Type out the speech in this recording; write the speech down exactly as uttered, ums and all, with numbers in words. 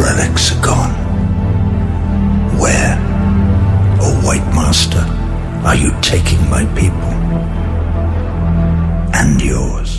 relics are gone. Where, O White Master, are you taking my people? And yours.